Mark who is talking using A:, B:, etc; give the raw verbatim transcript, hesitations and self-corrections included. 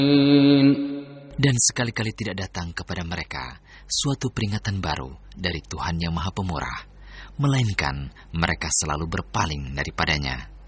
A: Dan sekali-kali tidak datang kepada mereka suatu peringatan baru dari Tuhan yang Maha Pemurah, melainkan mereka selalu berpaling daripadanya.